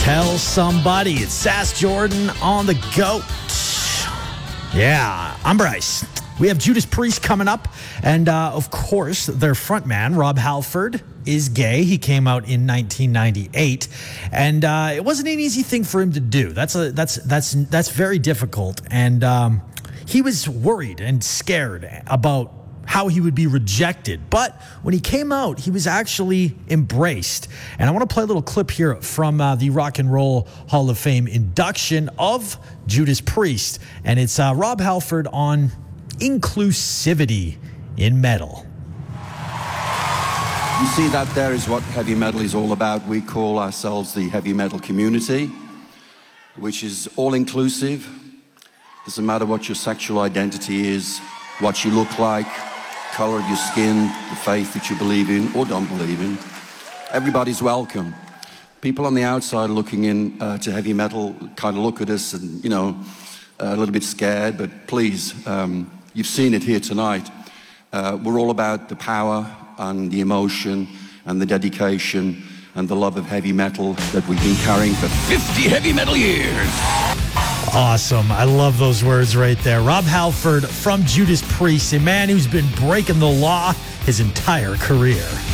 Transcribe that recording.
Tell somebody. It's Sass Jordan on the GOAT. Yeah, I'm Bryce. We have Judas Priest coming up. And, of course, their frontman, Rob Halford, is gay. He came out in 1998. And it wasn't an easy thing for him to do. That's very difficult. And he was worried and scared about how he would be rejected. But when he came out, he was actually embraced. And I want to play a little clip here from the Rock and Roll Hall of Fame induction of Judas Priest. And it's Rob Halford on inclusivity in metal. You see, that there is what heavy metal is all about. We call ourselves the heavy metal community, which is all-inclusive. Doesn't matter what your sexual identity is, what you look like, color of your skin, the faith that you believe in or don't believe in. Everybody's welcome. People on the outside looking in to heavy metal kind of look at us and, you know, a little bit scared, but please, you've seen it here tonight. We're all about the power and the emotion and the dedication and the love of heavy metal that we've been carrying for 50 heavy metal years. Awesome. I love those words right there. Rob Halford from Judas Priest, a man who's been breaking the law his entire career.